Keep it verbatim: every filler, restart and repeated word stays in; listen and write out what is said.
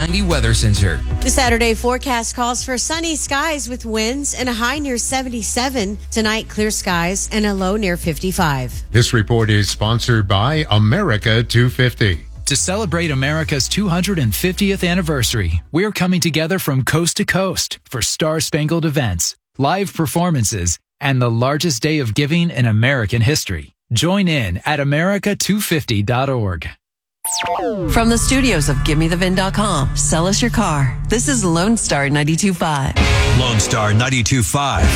ninety Weather Center. The Saturday forecast calls for sunny skies with winds and a high near seventy-seven. Tonight, clear skies and a low near fifty-five. This report is sponsored by America two fifty. To celebrate America's two hundred fiftieth anniversary, we're coming together from coast to coast for star-spangled events, live performances, and the largest day of giving in American history. Join in at America two fifty dot org. From the studios of Give Me The V I N dot com, sell us your car. This is Lone Star ninety-two point five. Lone Star ninety-two point five.